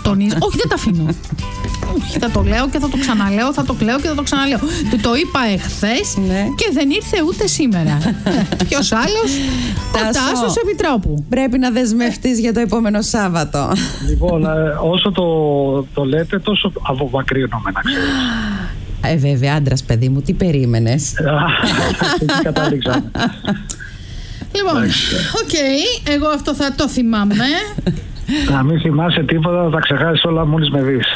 τονίζω. Όχι, δεν τα αφήνω. Όχι, θα το λέω και θα το ξαναλέω, θα το κλαίω και θα το ξαναλέω. Του το είπα εχθές και δεν ήρθε ούτε σήμερα. Ποιος άλλος? Ο Τάσος Επιτρόπου. Πρέπει να δεσμευτείς για το επόμενο Σάββατο. Λοιπόν, όσο το λέτε, τόσο απομακρύνομαι, να ξέρεις. Βέβαια, άντρας, παιδί μου, τι περίμενες? Εκεί κατάληξα. Λοιπόν, εγώ αυτό θα το θυμάμαι. Να μην θυμάσαι τίποτα, θα τα ξεχάσεις όλα μόλις με δεις.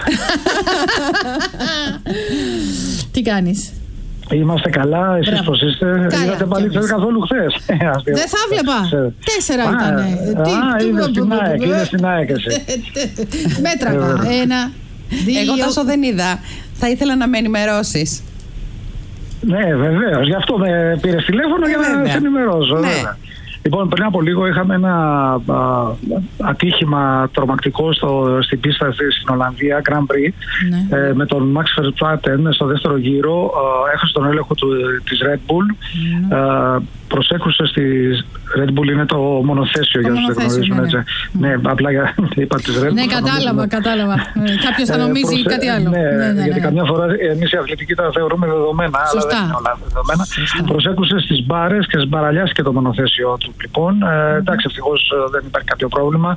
Τι κάνεις? Είμαστε καλά, εσείς πώς είστε? Είδατε πάλι καθόλου χθες? Δεν θα βλέπα. 4 ήτανε. Είδες στην ΑΕΚ, είδες στην ΑΕΚ εσύ. Μέτραγα. 1, 2. Εγώ τόσο δεν είδα. Θα ήθελα να με ενημερώσεις. Ναι, βεβαίως. Γι' αυτό με πήρες τηλέφωνο για να σε ενημερώσω. Λοιπόν, πριν από λίγο είχαμε ένα ατύχημα τρομακτικό στην πίστα στην Ολλανδία, Grand Prix, με τον Max Verstappen στο δεύτερο γύρο. Έχασε τον έλεγχο της Red Bull. Προσέχουσε στη Red Bull, είναι το μονοθέσιο για όσους δεν γνωρίζουν, έτσι. Ναι, απλά είπα της Red Bull. Ναι, κατάλαβα. Κάποιος θα νομίζει κάτι άλλο. Ναι, γιατί καμιά φορά εμείς οι αθλητικοί τα θεωρούμε δεδομένα, αλλά δεν είναι όλα δεδομένα. Προσέχουσε στις μπάρες και σμπαραλιάστηκε το μονοθέσιο του. Λοιπόν, εντάξει, ευτυχώς δεν υπάρχει κάποιο πρόβλημα.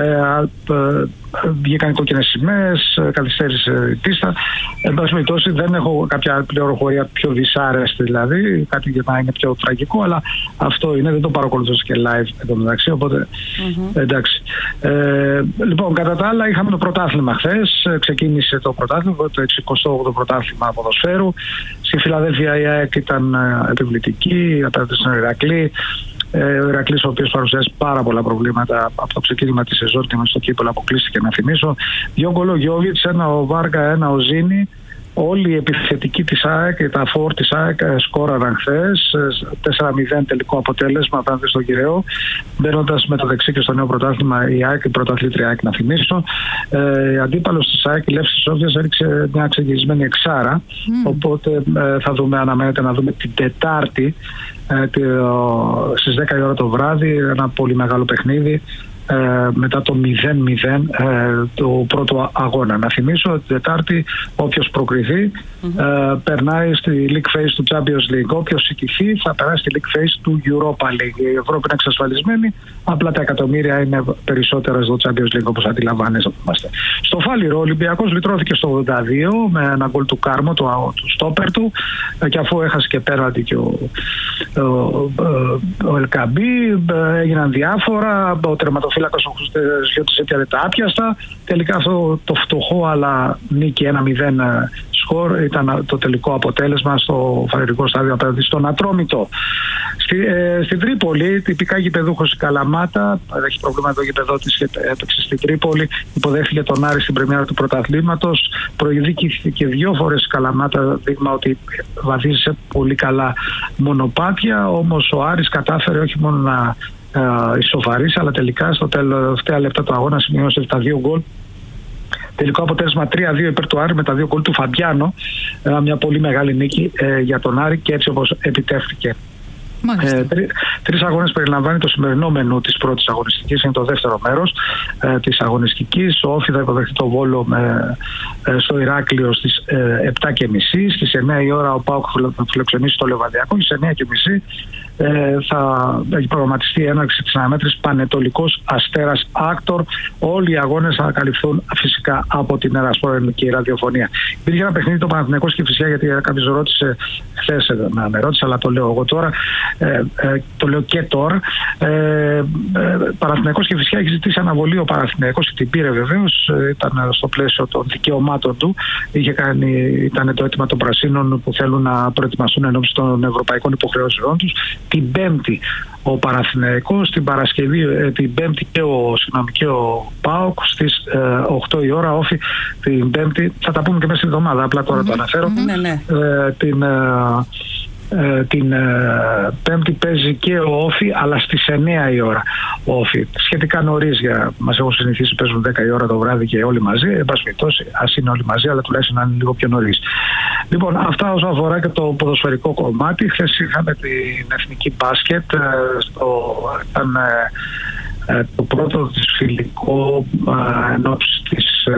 Βγήκαν οι κόκκινες σημαίες, καθυστέρησε η πίστα. Εν πάση περιπτώσει, δεν έχω κάποια πληροφορία πιο δυσάρεστη, δηλαδή, κάτι για να είναι πιο τραγικό, αλλά αυτό είναι, δεν το παρακολουθούσα και live εντωμεταξύ, οπότε εντάξει. Λοιπόν, κατά τα άλλα, είχαμε το πρωτάθλημα χθες. Ξεκίνησε το πρωτάθλημα, το 68ο πρωτάθλημα ποδοσφαίρου. Στη Φιλαδέλφια η ΑΕΚ ήταν επιβλητική, απέναντι στον Ηρακλή. Ο Ηρακλής, ο οποίος παρουσιάζει πάρα πολλά προβλήματα από το ξεκίνημα της σεζόν και στο κύπελλο αποκλείστηκε, να θυμίσω. 2 γκολ ο Γιόβιτς, 1 ο Βάργα, 1 ο Ζήνη. Όλοι οι επιθετικοί της ΑΕΚ και τα φόρ της ΑΕΚ σκόραραν χθες. 4-0 τελικό αποτέλεσμα απέναντι στον Γκυρεό. Μπαίνοντας με το δεξί και στο νέο πρωτάθλημα η ΑΕΚ, η πρωταθλήτρια ΑΕΚ, να θυμίσω. Αντίπαλος της ΑΕΚ, η Λεύση Σόφιας, έριξε μια εξεγγισμένη εξάρα. Οπότε θα δούμε, αναμένεται να δούμε την Τετάρτη στις 10 η ώρα το βράδυ ένα πολύ μεγάλο παιχνίδι. Μετά το 0-0 το πρώτο αγώνα. Να θυμίσω ότι την Τετάρτη όποιος προκριθεί περνάει στη League Phase του Champions League. Όποιος ηττηθεί θα περάσει στη League Phase του Europa League. Η Ευρώπη είναι εξασφαλισμένη, απλά τα εκατομμύρια είναι περισσότερα στο Champions League, όπως αντιλαμβάνεστε. Στο Φάληρο ο Ολυμπιακός λυτρώθηκε στο 82 με ένα γκολ του Κάρμο, του στόπερ του, και αφού έχασε και πέναλτι και ο Ελκαμπή, έγιναν διάφορα. Ο τερματοφύλακας ο Χριστιώτης έπιανε τα άπιαστα. Τελικά αυτό το φτωχό αλλά νίκη 1-0 σκορ ήταν το τελικό αποτέλεσμα στο φαλαιρικό στάδιο απέναντι στον Ατρόμητο. Στην Τρίπολη, τυπικά γηπεδούχος η Καλαμάτα, έχει προβλήματα το γηπεδό της και έπαιξε στην Τρίπολη, υποδέχθηκε τον Άρη στην πρεμιέρα του πρωταθλήματος. Προηγήθηκε 2 φορές η Καλαμάτα, δείγμα ότι βαδίζει πολύ καλά μονοπάτια, όμως ο Άρης κατάφερε όχι μόνο να ισοφαρίσει, αλλά τελικά στο τελευταία λεπτά του αγώνα σημειώσε τα 2 γκολ. Τελικό αποτέλεσμα 3-2 υπέρ του Άρη με τα 2 γκολ του Φαμπιάνο. Μια πολύ μεγάλη νίκη για τον Άρη και έτσι όπως επιτεύχθηκε. 3 αγώνες περιλαμβάνει το σημερινό μενού της πρώτης αγωνιστικής, είναι το δεύτερο μέρος της αγωνιστικής. Ο Όφι θα υποδεχτεί το Βόλο στο Ηράκλειο στις 7:30. Στις 9 η ώρα ο ΠΑΟΚ θα φιλοξενήσει το Λεβαδιακό και στις 9:30 θα έχει προγραμματιστεί η έναρξη της αναμέτρησης Πανετολικός Αστέρας Άκτορ. Όλοι οι αγώνες θα καλυφθούν φυσικά από την Ερασπορ Ελληνική Ραδιοφωνία. Υπήρχε ένα παιχνίδι το Παναθηναϊκός και φυσικά, γιατί κάποιος ρώτησε χθες, με ρώτησε, αλλά το λέω εγώ τώρα, το λέω και τώρα. Παναθηναϊκός και φυσικά έχει ζητήσει αναβολή ο Παναθηναϊκός και την πήρε βεβαίως. Ήταν στο πλαίσιο των δικαιωμάτων του. Ήταν το αίτημα των Πρασίνων που θέλουν να προετοιμαστούν ενώπιση των ευρωπαϊκών υποχρεώσεων τους. Την Πέμπτη ο Παναθηναϊκός, την Παρασκευή, την Πέμπτη και ο ΠΑΟΚ στις 8 η ώρα. Όφι την Πέμπτη, θα τα πούμε και μέσα στην εβδομάδα, απλά τώρα το αναφέρω. Την Πέμπτη παίζει και ο Όφι, αλλά στις 9 η ώρα ο Όφι. Σχετικά νωρίς, μας έχουν συνηθίσει παίζουν 10 η ώρα το βράδυ και όλοι μαζί. Εν πάση περιπτώσει, ας είναι όλοι μαζί, αλλά τουλάχιστον να είναι λίγο πιο νωρίς. Λοιπόν, αυτά όσον αφορά και το ποδοσφαιρικό κομμάτι. Χθες είχαμε την εθνική μπάσκετ. Ήταν το πρώτο της φιλικό ενόψει της